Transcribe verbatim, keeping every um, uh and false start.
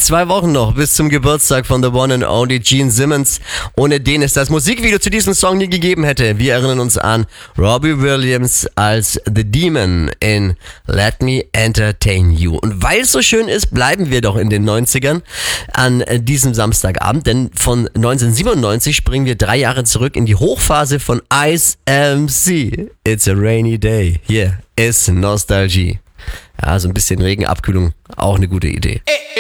Zwei Wochen noch bis zum Geburtstag von the one and only Gene Simmons, ohne den es das Musikvideo zu diesem Song nie gegeben hätte. Wir erinnern uns an Robbie Williams als The Demon in Let Me Entertain You. Und weil es so schön ist, bleiben wir doch in den neunzigern an diesem Samstagabend, denn von neunzehnhundertsiebenundneunzig springen wir drei Jahre zurück in die Hochphase von Ice M C. It's a rainy day. Hier ist Nostalgie. Ja, so ein bisschen Regenabkühlung, auch eine gute Idee.